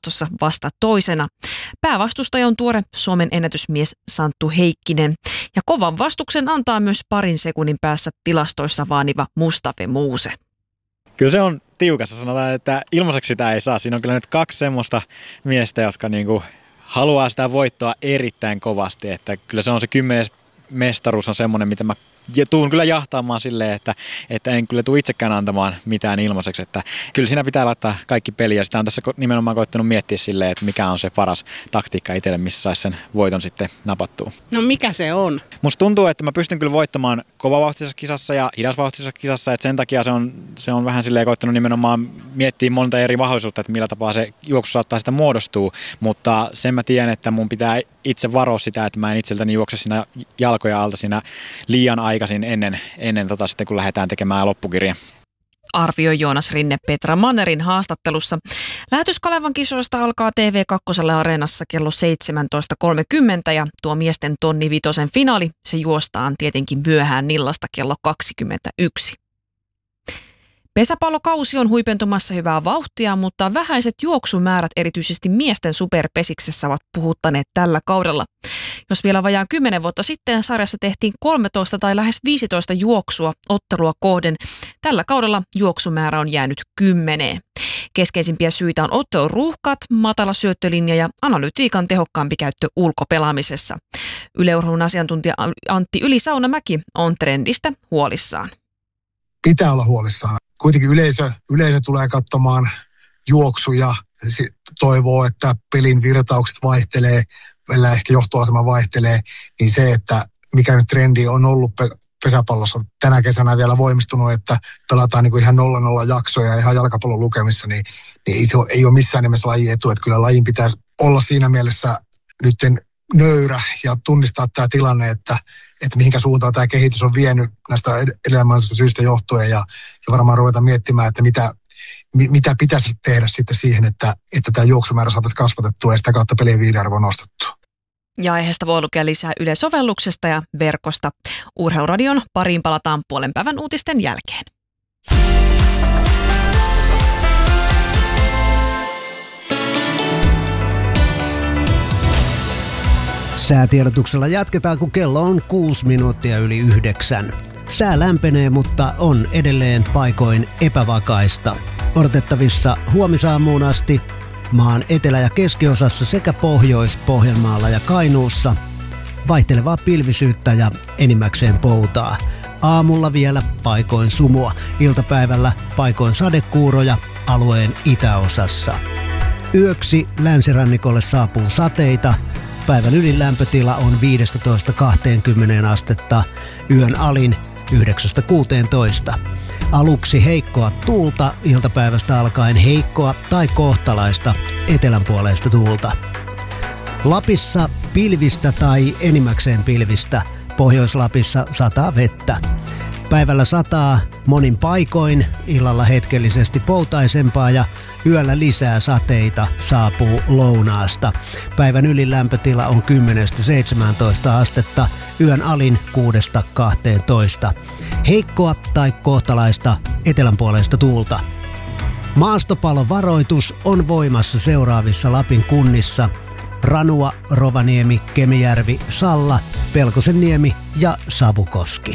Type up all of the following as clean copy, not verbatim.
tilastossa vasta toisena. Päävastustaja on tuore Suomen ennätysmies Santtu Heikkinen. Ja kovan vastuksen antaa myös parin sekunnin päässä tilastoissa vaaniva Mustafa Moose. Kyllä se on tiukassa. Sanotaan, että ilmaiseksi sitä ei saa. Siinä on kyllä nyt kaksi semmoista miestä, jotka haluaa sitä voittoa erittäin kovasti. Että kyllä se on se 10. mestaruus on semmoinen, mitä mä tuun kyllä jahtaamaan silleen, että en kyllä tule itsekään antamaan mitään ilmaiseksi. Että kyllä siinä pitää laittaa kaikki peliä. Ja sitä on tässä nimenomaan koittanut miettiä silleen, että mikä on se paras taktiikka itselle, missä saisi sen voiton sitten napattua. No mikä se on? Musta tuntuu, että mä pystyn kyllä voittamaan kovavauhtisessa kisassa ja hidasvauhtisessa kisassa. Että sen takia se on vähän silleen koittanut nimenomaan miettiä monta eri mahdollisuutta, että millä tapaa se juoksu saattaa sitä muodostua. Mutta sen mä tiedän, että mun pitää itse varoa sitä, että mä en itseltäni juokse siinä jalkoja alta siinä liian aikaisin ennen sitten, kun lähdetään tekemään loppukirja. Arvioi Joonas Rinne Petra Mannerin haastattelussa. Lähetys Kalevan kisoista alkaa TV2 Areenassa kello 17.30 ja tuo miesten tonni vitosen finaali, se juostaan tietenkin myöhään illasta kello 21. Pesäpallokausi on huipentumassa hyvää vauhtia, mutta vähäiset juoksumäärät erityisesti miesten superpesiksessä ovat puhuttaneet tällä kaudella. Jos vielä vajaan 10 vuotta sitten sarjassa tehtiin 13 tai lähes 15 juoksua ottelua kohden, tällä kaudella juoksumäärä on jäänyt 10. Keskeisimpiä syitä on otteluruuhkat, matala syöttölinja ja analytiikan tehokkaampi käyttö ulkopelaamisessa. Yle Urheilun asiantuntija Antti Yli-Saunamäki on trendistä huolissaan. Pitää olla huolissaan. Kuitenkin yleisö tulee katsomaan juoksuja, toivoo, että pelin virtaukset vaihtelee, välillä ehkä johtoasema vaihtelee, niin se, että mikä nyt trendi on ollut pesäpallossa tänä kesänä vielä voimistunut, että pelataan niin kuin ihan 0-0 jaksoja ihan jalkapallon lukemissa, niin ei ole missään nimessä lajin etu, että kyllä lajin pitää olla siinä mielessä nyt nöyrä ja tunnistaa tämä tilanne, että mihinkä suuntaan tämä kehitys on vienyt näistä elämällisistä syistä johtuen ja varmaan ruveta miettimään, että mitä pitäisi tehdä sitten siihen, että tämä juoksumäärä saataisiin kasvatettua ja sitä kautta pelien viihdearvoa nostettua. Ja aiheesta voi lukea lisää Yle-sovelluksesta ja verkosta. Urheiluradion pariin palataan puolen päivän uutisten jälkeen. Säätiedotuksella jatketaan, kun kello on 6 minuuttia yli 9. Sää lämpenee, mutta on edelleen paikoin epävakaista. Odotettavissa huomisaamuun asti maan etelä- ja keskiosassa sekä Pohjois-Pohjanmaalla ja Kainuussa vaihtelevaa pilvisyyttä ja enimmäkseen poutaa. Aamulla vielä paikoin sumua, iltapäivällä paikoin sadekuuroja alueen itäosassa. Yöksi länsirannikolle saapuu sateita. Päivän ylin lämpötila on 15-20 astetta, yön alin 9-16. Aluksi heikkoa tuulta, iltapäivästä alkaen heikkoa tai kohtalaista etelänpuoleista tuulta. Lapissa pilvistä tai enimmäkseen pilvistä, Pohjois-Lapissa sataa vettä. Päivällä sataa monin paikoin, illalla hetkellisesti poutaisempaa ja yöllä lisää sateita saapuu lounaasta. Päivän ylin lämpötila on 10-17 astetta, yön alin 6-12. Heikkoa tai kohtalaista etelänpuoleista tuulta. Maastopalovaroitus on voimassa seuraavissa Lapin kunnissa: Ranua, Rovaniemi, Kemijärvi, Salla, Pelkosenniemi ja Savukoski.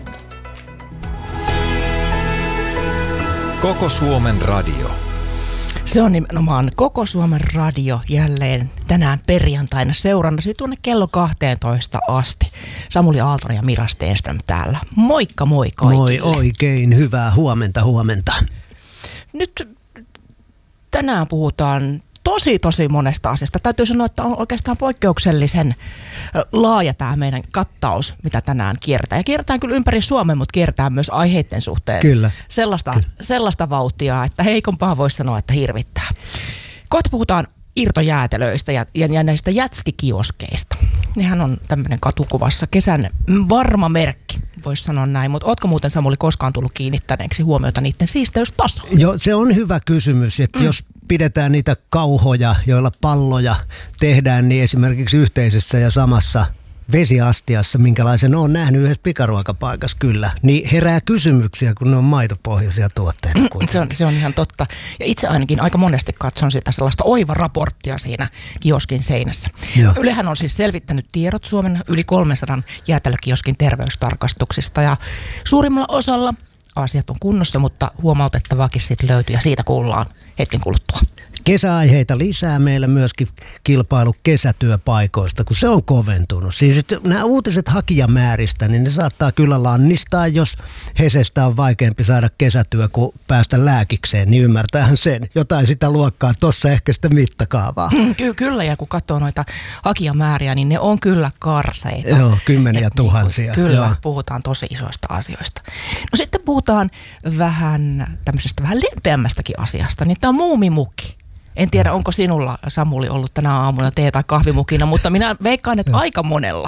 Koko Suomen radio. Se on nimenomaan Koko Suomen radio jälleen tänään perjantaina seurannasi tuonne kello 12 asti. Samuli Aaltonen ja Mira Stenström täällä. Moikka moi kaikille. Moi oikein, hyvää huomenta. Nyt tänään puhutaan tosi monesta asiasta. Täytyy sanoa, että on oikeastaan poikkeuksellisen laaja tämä meidän kattaus, mitä tänään kiertää. Ja kiertää kyllä ympäri Suomen, mutta kiertää myös aiheiden suhteen. Kyllä. Sellaista vauhtia, että heikompaa voisi sanoa, että hirvittää. Kohta puhutaan irtojäätelöistä ja näistä jätskikioskeista. Nehän on tämmöinen katukuvassa kesän varma merkki, voisi sanoa näin. Mutta ootko muuten, Samuli, koskaan tullut kiinnittäneeksi huomiota niiden siisteystasoon? Joo, se on hyvä kysymys, että jos pidetään niitä kauhoja, joilla palloja tehdään, niin esimerkiksi yhteisessä ja samassa vesiastiassa, minkälaisen olen nähnyt yhdessä pikaruokapaikassa kyllä, niin herää kysymyksiä, kun ne on maitopohjaisia tuotteita. Se on ihan totta. Ja itse ainakin aika monesti katson sitä sellaista oiva-raporttia siinä kioskin seinässä. Joo. Ylehän on siis selvittänyt tiedot Suomen yli 300 jäätelökioskin terveystarkastuksista ja suurimmalla osalla asiat on kunnossa, mutta huomautettavaakin siitä löytyy ja siitä kuullaan hetken kuluttua. Kesäaiheita lisää meillä myöskin kilpailu kesätyöpaikoista, kun se on koventunut. Siis nämä uutiset hakijamääristä, niin ne saattaa kyllä lannistaa, jos Hesestä on vaikeampi saada kesätyö kuin päästä lääkikseen, niin ymmärtäähän sen. Jotain sitä luokkaa, tuossa ehkä sitä mittakaavaa. Kyllä, ja kun katsoo noita hakijamääriä, niin ne on kyllä karseita. Joo, kymmeniä tuhansia. Kyllä, joo. Puhutaan tosi isoista asioista. No sitten puhutaan vähän tämmöisestä vähän lempeämmästäkin asiasta, niin tämä on muumimukki. En tiedä, onko sinulla, Samuli, ollut tänä aamuna tee- tai kahvimukina, mutta minä veikkaan, että aika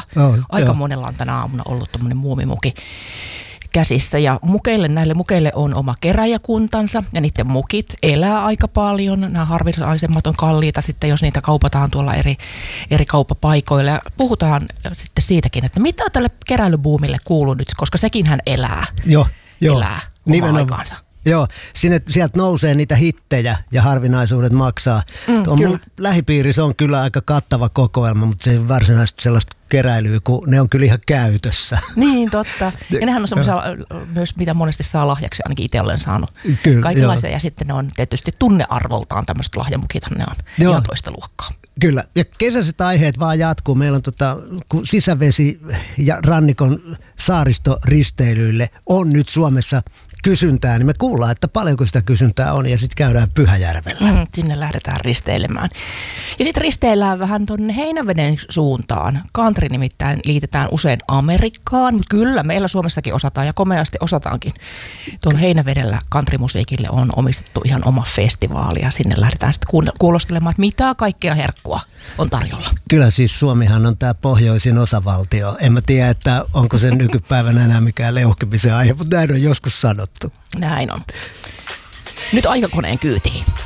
monella on tänä aamuna ollut tommoinen muumimuki käsissä. Ja näille mukeille on oma keräjäkuntansa ja niiden mukit elää aika paljon. Nämä harvinaisemmat on kalliita sitten, jos niitä kaupataan tuolla eri kauppapaikoilla. Ja puhutaan sitten siitäkin, että mitä tälle keräilybuumille kuuluu nyt, koska sekinhän elää. Joo. Elää omaa aikaansa. Joo, sieltä nousee niitä hittejä ja harvinaisuudet maksaa. Mun lähipiirissä on kyllä aika kattava kokoelma, mutta se ei varsinaisesti sellaista keräilyä, kun ne on kyllä ihan käytössä. Niin, totta. Ja nehän on semmoisia myös, mitä monesti saa lahjaksi, ainakin itse olen saanut kyllä, kaikenlaisia. Ja sitten ne on tietysti tunnearvoltaan tämmöiset lahjamukithan ne on ihan toista luokkaa. Kyllä, ja kesäiset aiheet vaan jatkuu. Meillä on kun sisävesi ja rannikon saaristoristeilyille on nyt Suomessa kysyntää, niin me kuullaan, että paljonko sitä kysyntää on, ja sitten käydään Pyhäjärvellä. Sinne lähdetään risteilemään. Ja sitten risteillään vähän tuonne Heinäveden suuntaan. Country nimittäin liitetään usein Amerikkaan, mutta kyllä meillä Suomessakin osataan ja komeasti osataankin. Tuolla Heinävedellä countrymusiikille on omistettu ihan oma festivaali, ja sinne lähdetään sitten kuulostelemaan, että mitä kaikkea herkkua on tarjolla. Kyllä siis Suomihan on tämä pohjoisin osavaltio. En mä tiedä, että onko se nykypäivänä enää mikään leuhkimisen aihe, mutta näin on joskus sanottu. Näin on. Nyt aikakoneen kyytiin.